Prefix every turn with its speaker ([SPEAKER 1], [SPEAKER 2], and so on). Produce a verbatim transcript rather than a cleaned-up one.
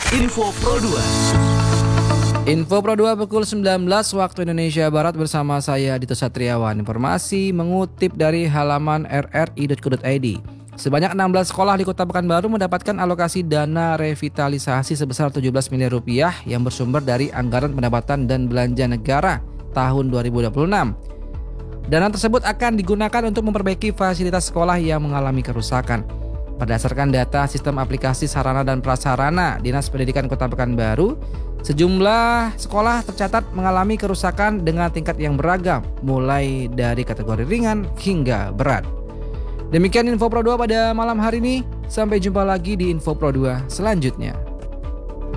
[SPEAKER 1] Info Pro dua.
[SPEAKER 2] Info Pro dua pukul sembilan belas waktu Indonesia Barat bersama saya Dito Satriawan. Informasi mengutip dari halaman r r i dot co dot i d. Sebanyak enam belas sekolah di Kota Pekanbaru mendapatkan alokasi dana revitalisasi sebesar tujuh belas miliar rupiah yang bersumber dari Anggaran Pendapatan dan Belanja Negara tahun dua ribu dua puluh enam. Dana tersebut akan digunakan untuk memperbaiki fasilitas sekolah yang mengalami kerusakan. Berdasarkan data sistem aplikasi sarana dan prasarana Dinas Pendidikan Kota Pekanbaru, sejumlah sekolah tercatat mengalami kerusakan dengan tingkat yang beragam, mulai dari kategori ringan hingga berat. Demikian Info Pro dua pada malam hari ini. Sampai jumpa lagi di Info Pro dua selanjutnya.